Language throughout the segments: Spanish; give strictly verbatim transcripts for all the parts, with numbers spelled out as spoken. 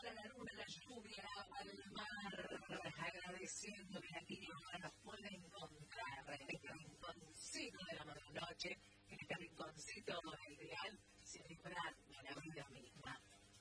la luna, la lluvia, el agua, el mar, agradeciéndole a quien ahora nos puede encontrar en este rinconcito de la noche, en este rinconcito ideal, celebrando la vida misma.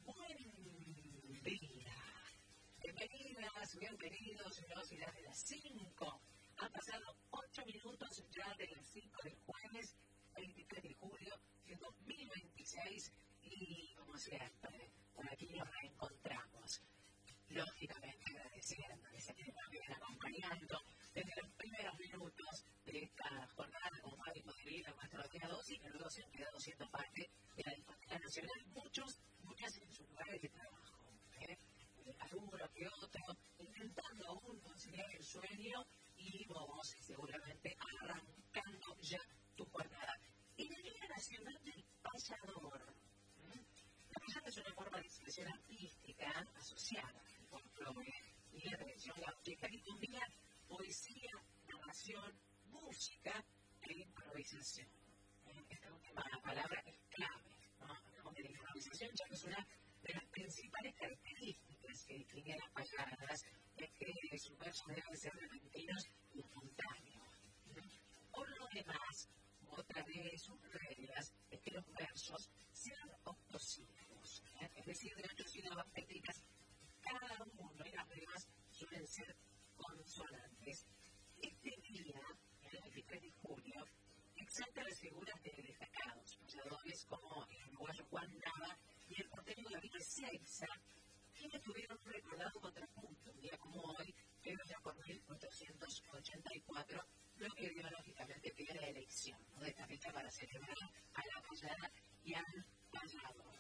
Buen día. Bienvenidas, bienvenidos, los y las de las cinco. Han pasado ocho minutos ya de las cinco del jueves veintitrés de julio de dos mil veintiséis y, como siempre, por aquí nos reencontramos. Lógicamente agradeciendo que se nos vienen acompañando desde los primeros minutos de esta jornada con Fabi Podrida, nuestro día dos, y que luego se han quedado siendo parte de la discoteca nacional, muchos, muchas en sus lugares de trabajo. ¿eh? Alguno que otro, intentando aún conciliar el sueño y vos seguramente arrancando ya tu jornada. En el Día Nacional del Payador. La payada es una forma de expresión artística asociada al folclore y la tradición gauchesca que combina poesía, narración, música e improvisación. Esta última palabra es clave, ¿no? Hablamos de la improvisación, ya que es una de las principales características que definen las payadas, es que sus versos deben ser repentinos y espontáneos. Por lo demás, otra de sus reglas es que los versos sean octosílabos, ¿eh? Es decir, de ocho sílabas técnicas cada uno, y las rimas suelen ser consonantes. Este día, el veintitrés de julio, exalta las figuras de destacados payadores como el uruguayo Juan Nava y el porteño David Ezeiza, quienes tuvieron un recordado contrapunto un día como hoy, pero ya por mil ochocientos ochenta y cuatro, lo que dio lógicamente pie a la elección, ¿no?, de esta fecha para celebrar a la payada y al payador.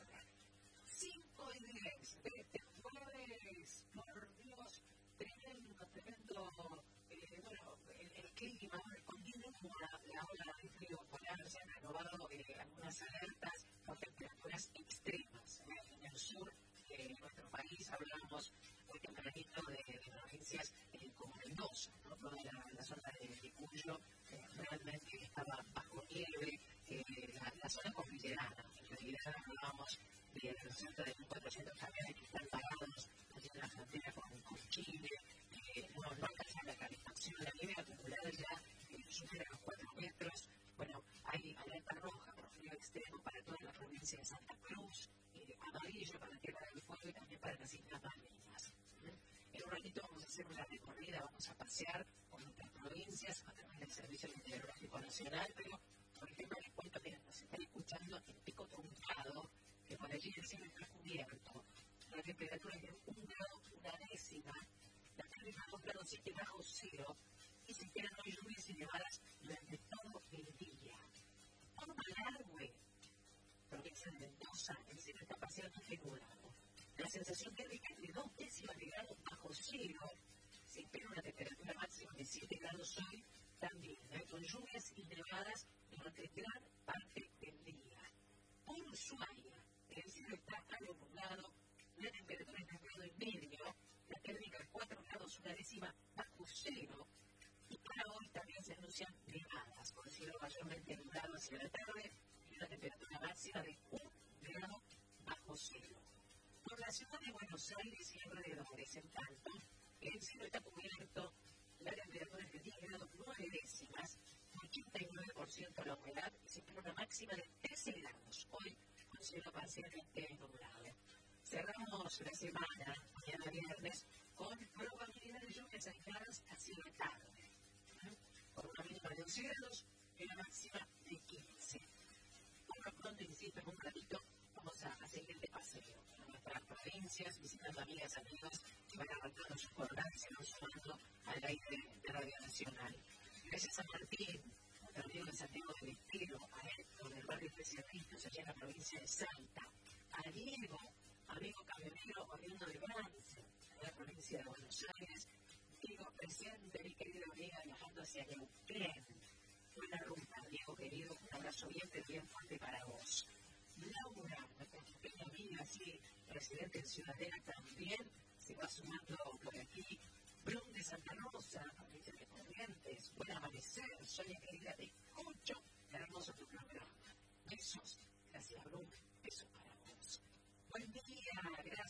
cinco y diez de este jueves, por Dios, tremendo, tremendo, eh, bueno, el, el clima, continúa la ola de frío polar, se han renovado eh, algunas alertas por temperaturas extremas, ¿eh? En el sur de nuestro país hablamos muy tempranito de, de provincias eh, como Mendoza, ¿no? Toda la, la zona de Vicuña eh, realmente estaba bajo nieve, eh, la, la zona cordillerana, en realidad hablábamos de los cerca de mil cuatrocientos camiones que están parados allí en la frontera con, con Chile, eh, no, no alcanzan la calefacción, la nieve acumulada ya eh, supera los cuatro metros. Bueno, hay alerta roja por frío extremo para toda la provincia de Santa Cruz, eh, amarillo para Tierra del Fuego y también para las Islas Malvinas. En un ratito vamos a hacer una recorrida, vamos a pasear por nuestras provincias a través del Servicio Meteorológico Nacional, pero por ejemplo les cuento que nos están escuchando en Pico Truncado, que por allí el cielo está cubierto, la temperatura es de un grado, una décima, la térmica dos grados siete bajo cero, y se esperan hoy lluvias y nevadas durante todo el día. Por Malargüe, provincia de Mendoza, el cielo está parcialmente nublado. La sensación térmica es de dos décimas de grado bajo cero. Se espera una temperatura máxima de siete grados hoy también, ¿eh? Con lluvias y nevadas durante gran parte del día. Por Ushuaia, el cielo está algo nublado, la temperatura es de un grado y medio, la térmica es cuatro grados una décima bajo cero. Y para hoy también se anuncian nevadas, con cielo mayormente nublado hacia la tarde y una temperatura máxima de un grado bajo cero. Por la ciudad de Buenos Aires y alrededores, en tanto, el cielo está cubierto, la temperatura es de diez grados nueve décimas, ochenta y nueve por ciento la humedad y se espera una máxima de trece grados, hoy con cielo parcialmente nublado. Cerramos la semana, mañana viernes, con probabilidad de lluvias aisladas hacia la tarde, ¿eh? Con una mínima de once grados y una máxima de quince. Por lo pronto, insisto, en un ratito vamos a, a seguir de paseo por nuestras provincias, visitando amigas, amigos que van arrancando sus jornadas y se van sumando al aire de Radio Nacional. Gracias a Martín, nuestro amigo de Santiago del Estero, a Héctor del barrio Especialistas, allá en la provincia de Salta, a Diego, amigo camionero oriundo de Brance, en la provincia de Buenos Aires. Diego, presente, mi querida amiga, viajando hacia Neuquén. Buena ruta, Diego querido, un abrazo bien, pero bien fuerte para vos. Laura, nuestra pequeña amiga, sí, residente en Ciudadela también, se va sumando por aquí. Brun de Santa Rosa, provincia de Corrientes, buen amanecer, Sonia querida, te escucho, hermoso tu programa. Besos, gracias Brun, besos para vos. Buen día, gracias.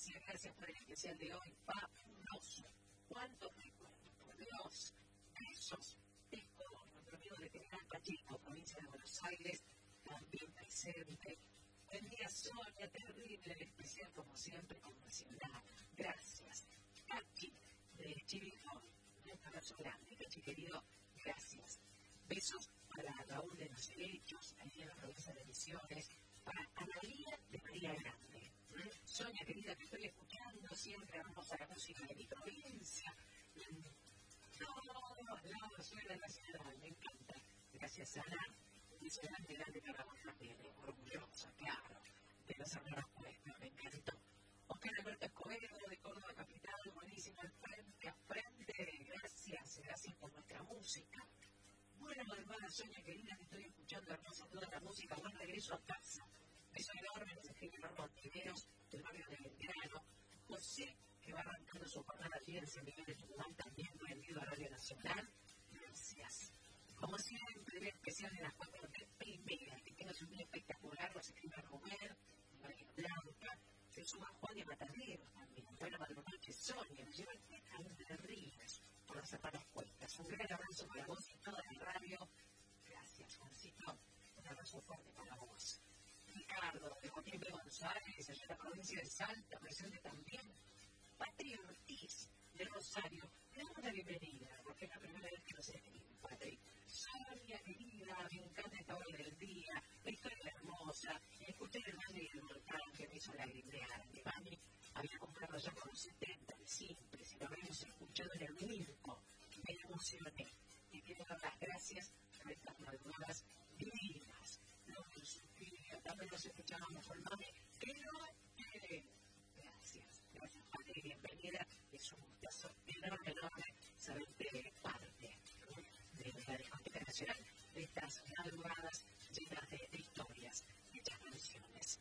gracias, gracias por el especial de hoy, fabuloso. ¿Cuántos recuerdos? Por Dios, besos, Pisco, nuestro amigo de General Pacheco, provincia de Buenos Aires, también presente. Buen día, Sonia, terrible el especial, como siempre, conmocionada. Gracias. Cachi, de Chivijón, un abrazo grande, Cachi querido, gracias. Besos para Raúl de los Derechos, ahí en la provincia de Misiones, para Analía de María Grande. Sonia, querida, te estoy escuchando, siempre hermosa la música de mi provincia. No, no, no, suena nacional, me encanta. Gracias, Ana. Dice grande, grande para vos también, eh, orgullosa, claro, de los hermanos Cuesta, me encantó. Oscar Alberto Escobedo, de Córdoba Capital, buenísimo, al frente a frente, gracias, gracias por nuestra música. Bueno, hermana Sonia, querida, te estoy escuchando hermosa toda la música, buen regreso a casa. Beso enorme, nos escribe Ramón Tineros, del barrio de Belgrano. José, que va arrancando su jornada allí en San Miguel de Tucumán, también prendido a Radio Nacional. Gracias. Como siempre, el especial de las cuatro de primera, que tengas un día espectacular, los escribe Romer, María Blanca, se suma Juan de Mataderos también, buena madrugada, Sonia, nos lleva a de Ríos por las hermanas Cuestas. Un gran abrazo para vos y toda la radio. Gracias, Juancito. Un abrazo fuerte para vos. Ricardo, de Joaquín B. González, allá en la provincia de Salta, presente también. Patria Ortiz, de Rosario, le damos la bienvenida, porque es la primera vez que nos escribe, Patri. Sonia, querida, me encanta esta hora del día, la historia hermosa, escuché el Mani y el volcán que me hizo lagrimear. Mi Mani había comprado ya por los setenta de simples y lo habíamos escuchado en el mismo. Me emocioné y quiero dar las gracias por estas madrugadas divinas. Los suspiros, también los escuchábamos con Mami, que no quiere. Gracias, gracias, Patri, bienvenida. Es un gustazo enorme, enorme saberte parte de la discoteca nacional, de estas madrugadas llenas de, de historias, de muchas canciones.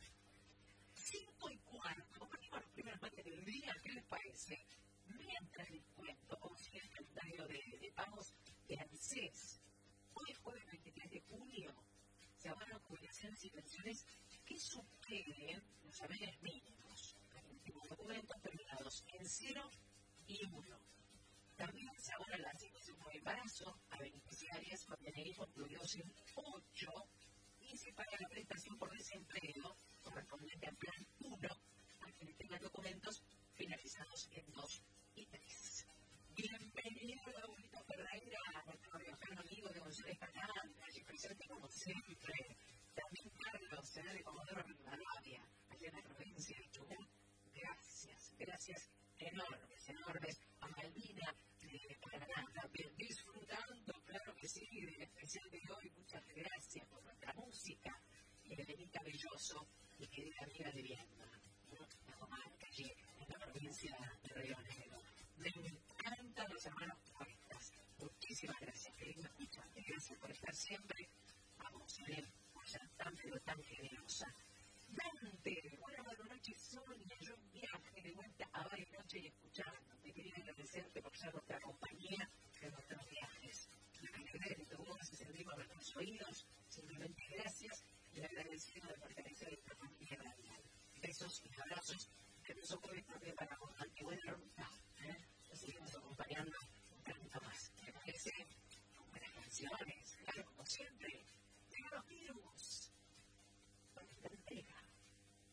Cinco y cuarto, vamos a los primeros mates del día, ¿qué les parece? Mientras les cuento cómo sigue el calendario de, de pagos de ANSES. Hoy es jueves veintitrés de julio, se avanzan jubilaciones y pensiones que superen los saberes mínimos. Los últimos documentos terminados en cero y uno. También se abonan las situaciones por embarazo a beneficiarias con D N I concluidos en ocho y se paga la prestación por desempleo correspondiente al plan uno a quienes tengan documentos finalizados en dos y tres. Bienvenido, Laurita Ferreira, nuestro riojano amigo de González Canal, allí presente como siempre. También Carlos, de Comodoro Rivadavia, allá en la provincia de Chubut. Gracias, gracias enormes, enormes. A Malvina de Paraná, también disfrutando, claro que sí, del especial de hoy. Muchas gracias por nuestra música. Y Elenita Belloso, mi querida amiga de Vietnam, la comarca allí, en la provincia de Río Negro. Me encantan los hermanos Cuestas. Muchísimas gracias, querida escuchante. Gracias por estar siempre. Vamos a ver, vaya tan, pero tan generosa. Dante, buenas noches, Sonia. Yo en viaje de vuelta a Bariloche y escuchando. Te quería agradecerte por ser nuestra compañía en nuestros viajes. La calidad de tu voz se sentía a nuestros oídos. Simplemente gracias y agradecido de pertenecer a esta familia radial. Besos y abrazos que nos ocurren también para vos, Dante. Buena ruta. ¿eh? Nos seguimos acompañando un tanto más. ¿Te parece? Con buenas canciones, claro, como siempre. Te los quiero.